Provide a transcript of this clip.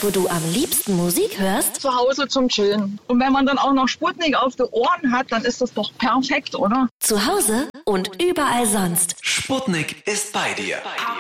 wo du am liebsten Musik hörst? Zu Hause zum Chillen. Und wenn man dann auch noch Sputnik auf den Ohren hat, dann ist das doch perfekt, oder? Zu Hause und überall sonst. Sputnik ist bei dir.